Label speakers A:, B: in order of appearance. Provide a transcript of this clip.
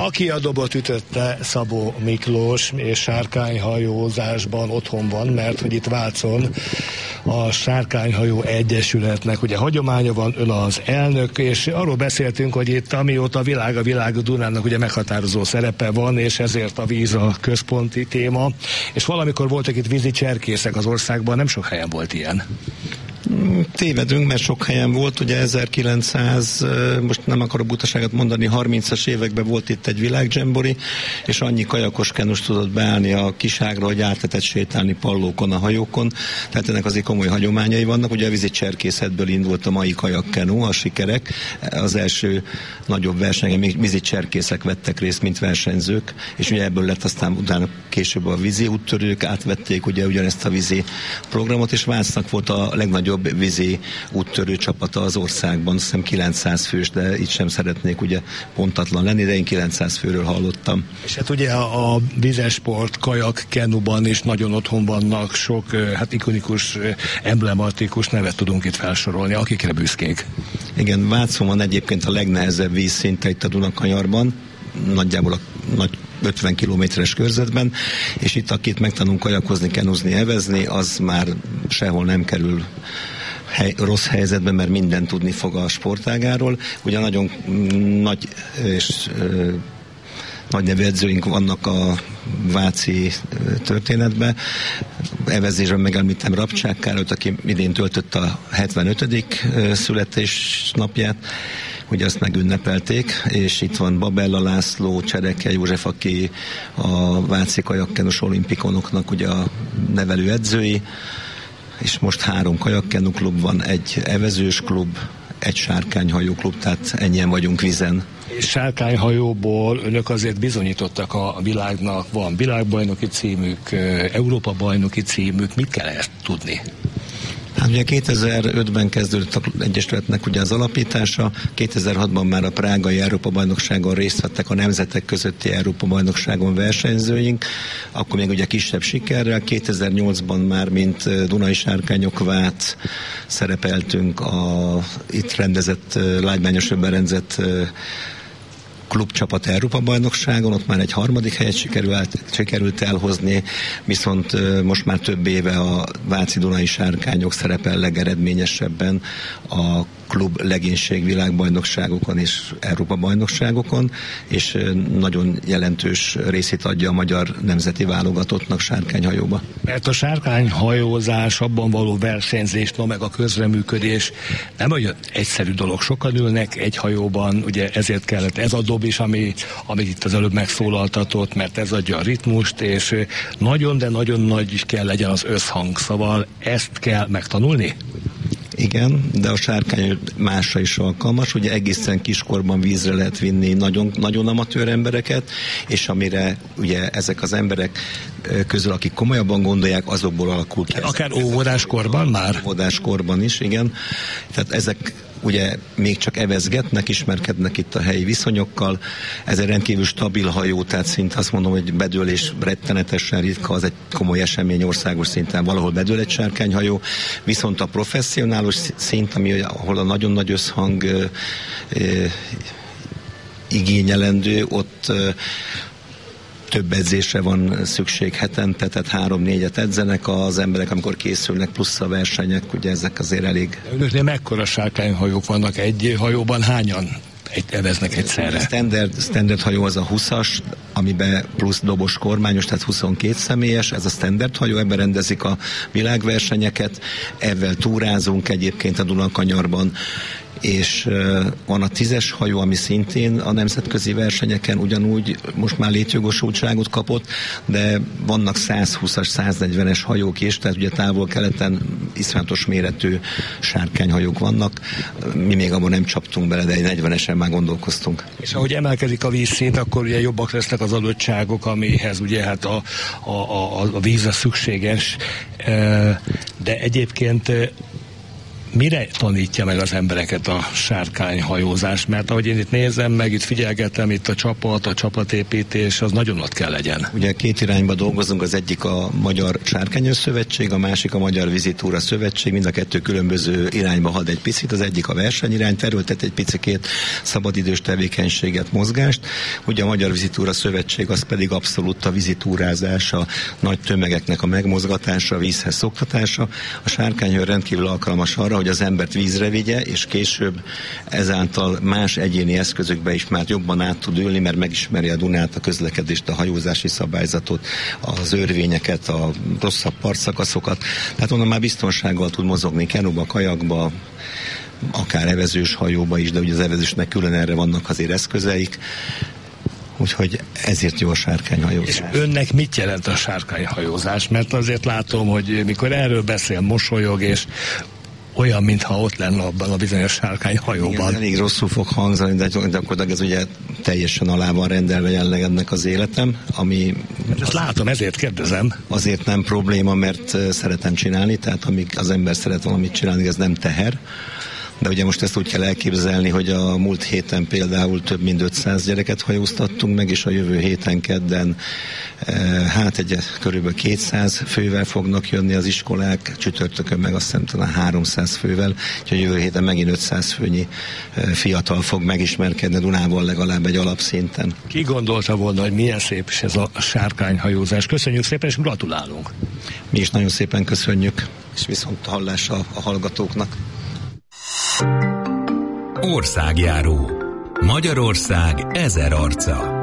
A: Aki a dobot ütötte, Szabó Miklós, és sárkányhajózásban otthon van, mert hogy itt Vácon a Sárkányhajó Egyesületnek ugye hagyománya van, ön az elnök, és arról beszéltünk, hogy itt amióta a világ a Dunának ugye meghatározó szerepe van, és ezért a víz a központi téma, és valamikor voltak itt vízi cserkészek az országban, nem sok helyen volt ilyen.
B: Tévedünk, mert sok helyen volt, ugye 1900, most nem akarok butaságot mondani, 30-as években volt itt egy világdzsembori, és annyi kajakos kenus tudott beállni a kiságra, hogy át lehetett sétálni pallókon, a hajókon, tehát ennek azért komoly hagyományai vannak, ugye a vízi cserkészetből indult a mai kajakkenu, a sikerek, az első nagyobb versenyen még vízi cserkészek vettek részt, mint versenyzők, és ugye ebből lett aztán utána később a vízi úttörők, átvették ugye ugyanezt a vízi programot, és Vácnak volt a legnagyobb vízi úttörő csapata az országban, azt hiszem 900 fős, de itt sem szeretnék ugye pontatlan lenni, de én 900 főről hallottam.
A: És hát ugye a vízesport, kajak, kenuban is nagyon otthon vannak, sok ikonikus, emblematikus nevet tudunk itt felsorolni, akikre büszkék.
B: Igen, Vácon van egyébként a legnehezebb vízszinte itt a Dunakanyarban, nagyjából a nagy 50 kilométeres körzetben, és itt akit megtanul kajakozni, kenuzni, evezni, az már sehol nem kerül rossz helyzetben, mert mindent tudni fog a sportágáról. Ugye nagyon nagy és nagy nevű edzőink vannak a váci történetben. Evezésben megemlítem Rabcsák Károlyt, aki idén töltött a 75. születésnapját, ugye azt megünnepelték, és itt van Babella László, Csereke József, aki a váci kajakkenus olimpikonoknak ugye a nevelő edzői, és most 3 kajakkenu klub van, egy evezős klub, egy sárkányhajó klub, tehát ennyien vagyunk vízen.
A: És sárkányhajóból önök azért bizonyítottak a világnak, van világbajnoki címük, Európa bajnoki címük, mit kell ezt tudni?
B: Hát ugye 2005-ben kezdődött az Egyesületnek ugye az alapítása, 2006-ban már a prágai Európa-bajnokságon részt vettek a nemzetek közötti Európa-bajnokságon versenyzőink, akkor még ugye kisebb sikerrel, 2008-ban már mint Dunai Sárkányok Vác szerepeltünk a itt rendezett, lágymányosabban rendezett klubcsapat Európa-bajnokságon, ott már egy 3. helyet sikerült elhozni, viszont most már több éve a váci Dunai Sárkányok szerepel legeredményesebben a klub legénység világbajnokságokon és Európa-bajnokságokon, és nagyon jelentős részét adja a magyar nemzeti válogatottnak sárkányhajóba.
A: Mert a sárkányhajózás, abban való versenyzés, meg a közreműködés nem olyan egyszerű dolog. Sokan ülnek egy hajóban, ugye ezért kellett ez a dob is, amit itt az előbb megszólaltatott, mert ez adja a ritmust, és nagyon, de nagyon nagy is kell legyen az összhang. Szóval ezt kell megtanulni?
B: Igen, de a sárkány másra is alkalmas, ugye egészen kiskorban vízre lehet vinni nagyon, nagyon amatőr embereket, és amire ugye ezek az emberek közül, akik komolyabban gondolják, azokból alakul ki.
A: Akár óvodáskorban már?
B: Óvodáskorban is, igen. Tehát ezek ugye még csak evezgetnek, ismerkednek itt a helyi viszonyokkal. Ez egy rendkívül stabil hajó, tehát szinte azt mondom, hogy bedőlés rettenetesen ritka, az egy komoly esemény országos szinten, valahol bedől egy sárkányhajó, viszont a professzionális szint, ahol a nagyon nagy összhang igényelendő, ott több edzésre van szükség hetente, tehát 3-4-et edzenek az emberek, amikor készülnek, plusz a versenyek, ugye ezek azért elég.
A: Önöknél mekkora sárkányhajók vannak? Egy hajóban hányan eveznek egyszerre?
B: Standard hajó az a 20-as, amiben plusz dobos kormányos, tehát 22 személyes, ez a standard hajó, ebben rendezik a világversenyeket, ezzel túrázunk egyébként a Dunakanyarban, és van a 10-es hajó, ami szintén a nemzetközi versenyeken ugyanúgy most már létjogosultságot kapott, de vannak 120-as, 140-es hajók is, tehát ugye távol-keleten iszonyatos méretű sárkányhajók vannak. Mi még abban nem csaptunk bele, de egy 40-esen már gondolkoztunk.
A: És ahogy emelkedik a vízszint, akkor ugye jobbak lesznek az adottságok, amihez ugye hát a víz szükséges, de egyébként mire tanítja meg az embereket a sárkányhajózás? Mert ahogy én itt nézem, meg itt figyelgetem, itt a csapatépítés, az nagyon ott kell legyen.
B: Ugye két irányba dolgozunk, az egyik a Magyar Sárkányőr Szövetség, a másik a Magyar Vizitúra Szövetség, mind a kettő különböző irányba had egy picit, az egyik a versenyirány, terültet egy picikét szabadidős tevékenységet, mozgást. Ugye a Magyar Vizitúra Szövetség az pedig abszolút a vizitúrázás, a nagy tömegeknek a megmozgatása, a vízhez szoktatása. A sárkányőr rendkívül alkalmas arra, hogy az embert vízre vigye, és később ezáltal más egyéni eszközökbe is már jobban át tud ülni, mert megismeri a Dunát, a közlekedést, a hajózási szabályzatot, az örvényeket, a rosszabb partszakaszokat. Tehát onnan már biztonsággal tud mozogni kenuba, kajakba, akár evezős hajóba is, de ugye az evezősnek külön erre vannak azért eszközeik. Úgyhogy ezért jó a sárkányhajózás.
A: És önnek mit jelent a sárkányhajózás? Mert azért látom, hogy mikor erről beszél, mosolyog, és olyan, mintha ott lenne abban a bizonyos sárkányhajóban.
B: Igen, elég rosszul fog hangzani, de gyakorlatilag ez ugye teljesen alá van rendelve jelenleg ennek az életem, ami...
A: Ezt látom, ezért kérdezem.
B: Azért nem probléma, mert szeretem csinálni, tehát amíg az ember szeret valamit csinálni, ez nem teher. De ugye most ezt úgy kell elképzelni, hogy a múlt héten például több mint 500 gyereket hajóztattunk meg, és a jövő héten kedden körülbelül 200 fővel fognak jönni az iskolák, csütörtökön meg azt hiszem talán 300 fővel, úgyhogy a jövő héten megint 500 főnyi fiatal fog megismerkedni a Dunával legalább egy alapszinten.
A: Ki gondolta volna, hogy milyen szép is ez a sárkányhajózás? Köszönjük szépen, és gratulálunk!
B: Mi is nagyon szépen köszönjük, és viszont hallásra a hallgatóknak.
C: Országjáró. Magyarország 1000 arca.